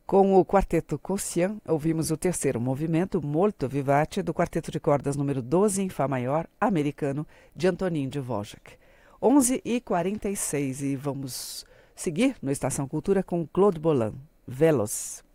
Com o quarteto Cossian, ouvimos o terceiro movimento, Molto Vivace, do quarteto de cordas número 12 em Fá maior, americano, de Antonin Dvorak. 11h46 e vamos seguir no Estação Cultura com Claude Bolland, Veloz.